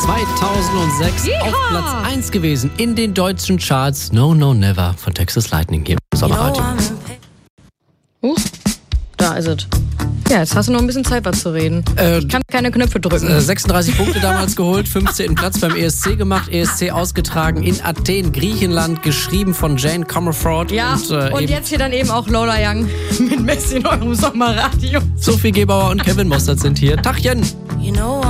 2006 auf Platz 1 gewesen in den deutschen Charts. No, No, Never von Texas Lightning hier im Sommerradio. Da ist es. Ja, jetzt hast du noch ein bisschen Zeit, was zu reden. Ich kann keine Knöpfe drücken. 36 Punkte damals geholt, 15. Platz beim ESC gemacht. ESC ausgetragen in Athen, Griechenland, geschrieben von Jane Comerford. Ja, und jetzt hier dann eben auch Lola Young mit Messi in eurem Sommerradio. Sophie Gebauer und Kevin Mostert sind hier. Tachchen! You know